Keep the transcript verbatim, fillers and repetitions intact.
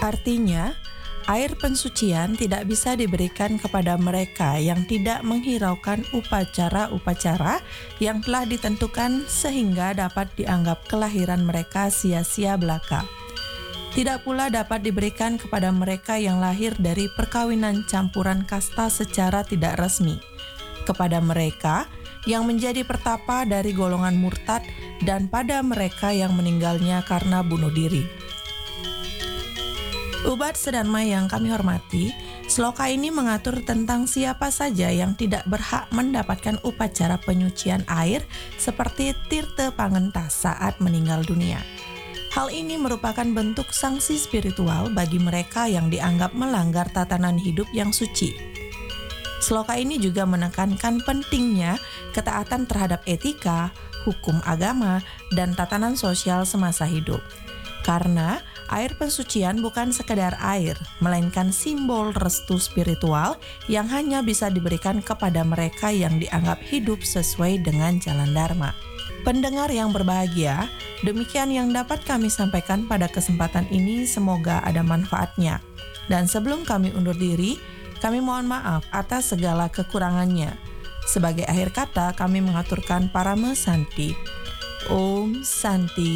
Artinya, air pensucian tidak bisa diberikan kepada mereka yang tidak menghiraukan upacara-upacara yang telah ditentukan sehingga dapat dianggap kelahiran mereka sia-sia belaka. Tidak pula dapat diberikan kepada mereka yang lahir dari perkawinan campuran kasta secara tidak resmi, kepada mereka yang menjadi pertapa dari golongan murtad, dan pada mereka yang meninggalnya karena bunuh diri. Ubat Sedanma yang kami hormati, sloka ini mengatur tentang siapa saja yang tidak berhak mendapatkan upacara penyucian air seperti tirte pangenta saat meninggal dunia. Hal ini merupakan bentuk sanksi spiritual bagi mereka yang dianggap melanggar tatanan hidup yang suci. Sloka ini juga menekankan pentingnya ketaatan terhadap etika, hukum agama, dan tatanan sosial semasa hidup. Karena air pensucian bukan sekedar air, melainkan simbol restu spiritual yang hanya bisa diberikan kepada mereka yang dianggap hidup sesuai dengan jalan Dharma. Pendengar yang berbahagia, demikian yang dapat kami sampaikan pada kesempatan ini, semoga ada manfaatnya. Dan sebelum kami undur diri, kami mohon maaf atas segala kekurangannya. Sebagai akhir kata, kami mengaturkan Parama Santi. Om Santi.